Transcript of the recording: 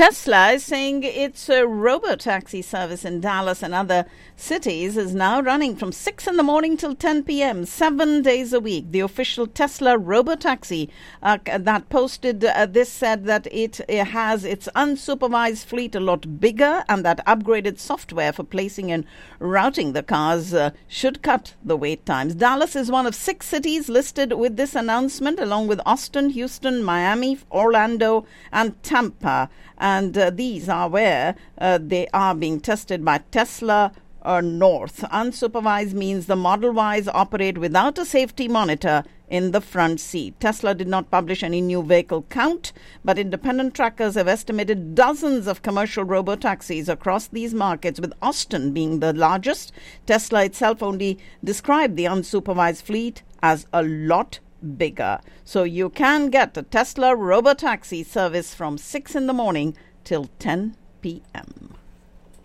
Tesla is saying its robo-taxi service in Dallas and other cities is now running from 6 in the morning till 10 p.m., 7 days a week. The official Tesla robo-taxi that posted this said that it has its unsupervised fleet a lot bigger, and that upgraded software for placing and routing the cars should cut the wait times. Dallas is one of 6 cities listed with this announcement, along with Austin, Houston, Miami, Orlando, and Tampa. And these are where they are being tested by Tesla North. Unsupervised means the Model Ys operate without a safety monitor in the front seat. Tesla did not publish any new vehicle count, but independent trackers have estimated dozens of commercial robo-taxis across these markets, with Austin being the largest. Tesla itself only described the unsupervised fleet as a lot bigger. So you can get a Tesla robo-taxi service from 6 in the morning till 10 p.m.